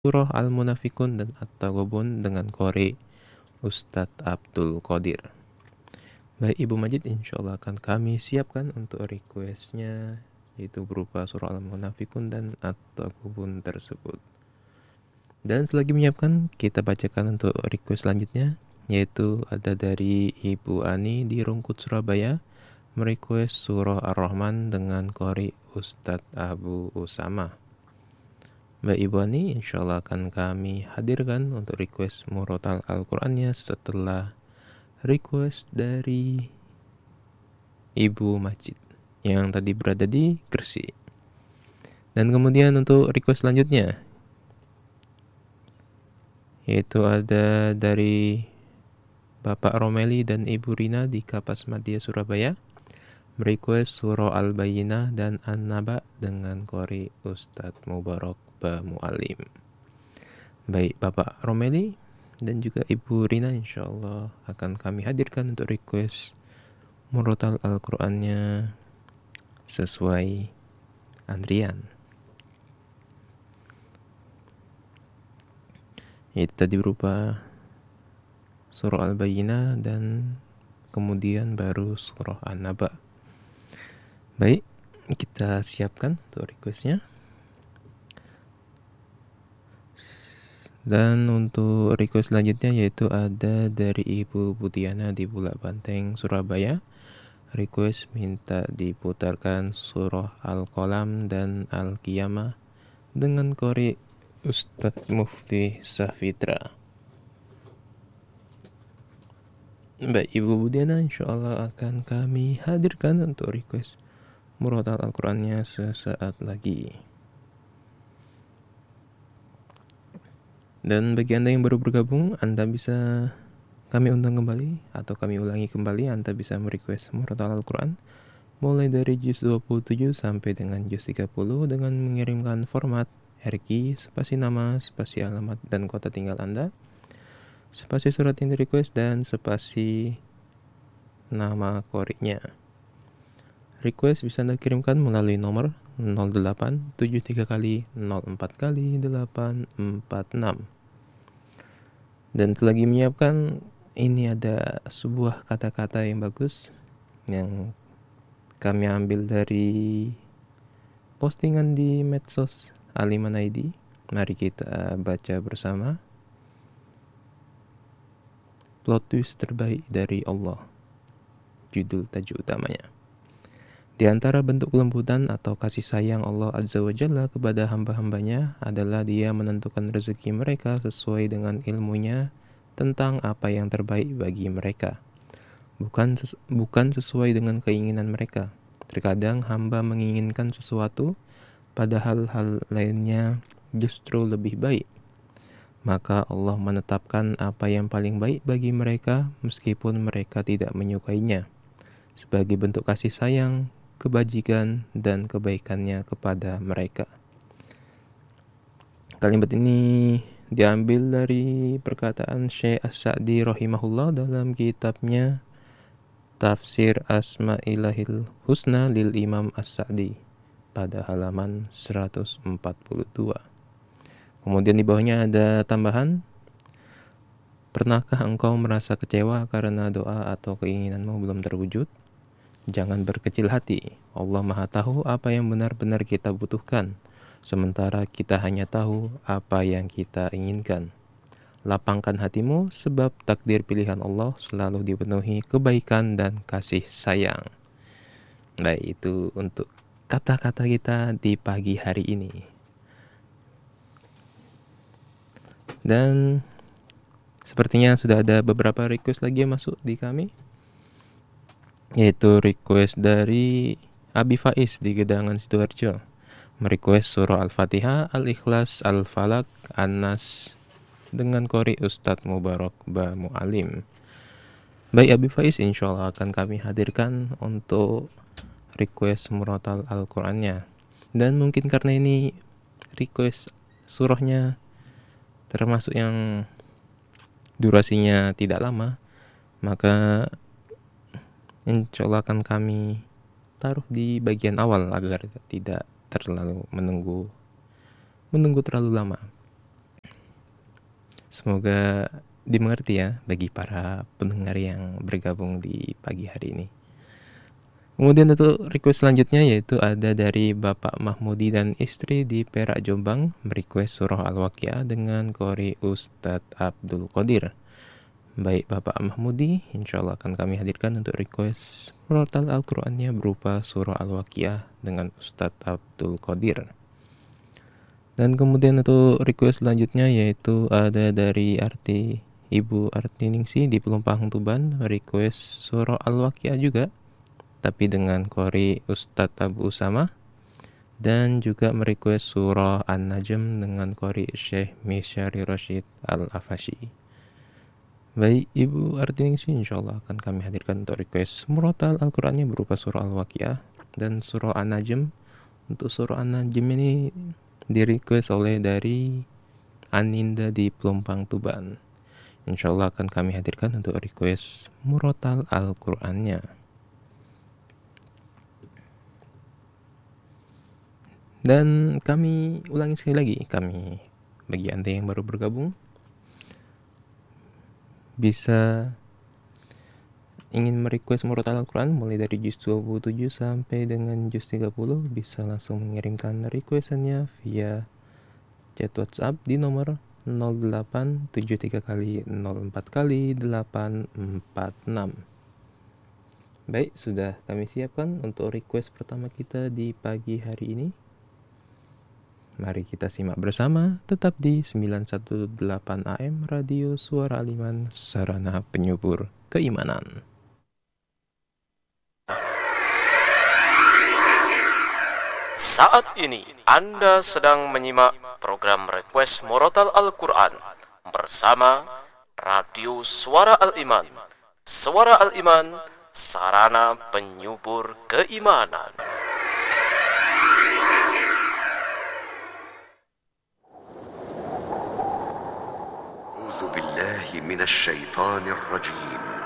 Surah Al-Munafikun dan At-Taghabun dengan Qori Ustadz Abdul Qadir. Baik Ibu Majid, insya Allah akan kami siapkan untuk requestnya, yaitu berupa surah Al-Munafikun dan At-Taghabun tersebut. Dan selagi menyiapkan, kita bacakan untuk request selanjutnya, yaitu ada dari Ibu Ani di Rungkut, Surabaya, merequest surah Ar-Rahman dengan Qori Ustadz Abu Usama. Mbak Ibu Ani, insya Allah akan kami hadirkan untuk request murotal Al-Qur'annya setelah request dari Ibu Majid yang tadi berada di Gresik. Dan kemudian untuk request selanjutnya, yaitu ada dari Bapak Romeli dan Ibu Rina di Kapas Madya, Surabaya, merequest surah Al-Bayyinah dan An-Naba dengan Qori Ustadz Mubarak Ba Mu'alim. Baik Bapak Romeli dan juga Ibu Rina, insya Allah akan kami hadirkan untuk request murotal Al-Qur'annya sesuai antrian. Itu tadi berupa surah Al-Bayyinah dan kemudian baru surah An-Naba. Baik, kita siapkan untuk requestnya. Dan untuk request selanjutnya yaitu ada dari Ibu Butiana di Bulak Banteng, Surabaya. Request minta diputarkan surah Al-Qalam dan Al-Qiyamah dengan Qori Ustadz Mufti Safitra. Baik Ibu Butiana, insya Allah akan kami hadirkan untuk request murotal Al-Qur'annya sesaat lagi. Dan bagi Anda yang baru bergabung, Anda bisa kami undang kembali atau kami ulangi kembali. Anda bisa merequest murotal Al-Quran mulai dari juz 27 sampai dengan juz 30 dengan mengirimkan format RQ, spasi nama, spasi alamat dan kota tinggal Anda, spasi surat yang di-request, dan spasi nama qori'nya. Request bisa Anda kirimkan melalui nomor 0873 kali 04 kali 846. Dan selagi menyiapkan, ini ada sebuah kata-kata yang bagus yang kami ambil dari postingan di medsos Aliman ID. Mari kita baca bersama. Plot twist terbaik dari Allah, judul tajuk utamanya. Di antara bentuk kelembutan atau kasih sayang Allah Azza wa Jalla kepada hamba-hambanya adalah Dia menentukan rezeki mereka sesuai dengan ilmunya tentang apa yang terbaik bagi mereka, bukan sesuai dengan keinginan mereka. Terkadang hamba menginginkan sesuatu, padahal hal lainnya justru lebih baik. Maka Allah menetapkan apa yang paling baik bagi mereka meskipun mereka tidak menyukainya, sebagai bentuk kasih sayang, kebajikan, dan kebaikannya kepada mereka. Kalimat ini diambil dari perkataan Syekh As-Sa'di rahimahullah dalam kitabnya Tafsir Asma'illahil Husna lil Imam As-Sa'di pada halaman 142. Kemudian di bawahnya ada tambahan, pernahkah engkau merasa kecewa karena doa atau keinginanmu belum terwujud? Jangan berkecil hati. Allah Maha tahu apa yang benar-benar kita butuhkan, sementara kita hanya tahu apa yang kita inginkan. Lapangkan hatimu, sebab takdir pilihan Allah selalu dipenuhi kebaikan dan kasih sayang. Baik, itu untuk kata-kata kita di pagi hari ini. Dan sepertinya sudah ada beberapa request lagi yang masuk di kami, yaitu request dari Abi Faiz di Gedangan Sidoarjo, merequest surah Al-Fatihah, Al-Ikhlas, Al-Falak, An-Nas dengan Qori Ustadz Mubarak Ba Mu'alim. Baik Abi Faiz, insya Allah akan kami hadirkan untuk request murotal Al-Qur'annya. Dan mungkin karena ini request surahnya termasuk yang durasinya tidak lama, maka insya Allah akan kami taruh di bagian awal agar tidak terlalu menunggu terlalu lama. Semoga dimengerti ya bagi para pendengar yang bergabung di pagi hari ini. Kemudian untuk request selanjutnya yaitu ada dari Bapak Mahmudi dan istri di Perak Jombang, request surah Al-Waqiah dengan qori Ustadz Abdul Qadir. Baik Bapak Mahmudi, insya Allah akan kami hadirkan untuk request murotal Al-Qur'annya berupa surah Al-Waqiah dengan Ustadz Abdul Qadir. Dan kemudian untuk request selanjutnya yaitu ada dari Ibu Artiningsi di Pelumpang Tuban, request surah Al-Waqiah juga, tapi dengan qori Ustadz Abu Usama, dan juga merequest surah An-Najm dengan qori Syekh Misyari Rashid Al-Afashi. Baik Ibu Artiningsi, insyaallah akan kami hadirkan untuk request murotal Al-Qur'annya berupa surah Al-Waqiah dan surah An-Najm. Untuk surah An-Najm ini di-request oleh dari Aninda di Pelumpang Tuban. Insyaallah akan kami hadirkan untuk request murotal Al-Qur'annya. Dan kami ulangi sekali lagi, bagi Anda yang baru bergabung, bisa ingin merequest murotal Al-Quran mulai dari juz 27 sampai dengan juz 30, bisa langsung mengirimkan requestannya via chat WhatsApp di nomor 0873 kali 04 kali 846. Baik, sudah kami siapkan untuk request pertama kita di pagi hari ini. Mari kita simak bersama, tetap di 918 AM Radio Suara Al-Iman, sarana penyubur keimanan. Saat ini Anda sedang menyimak program Request Murotal Al-Quran bersama Radio Suara Al-Iman. Suara Al-Iman, sarana penyubur keimanan. أعوذ بالله من الشيطان الرجيم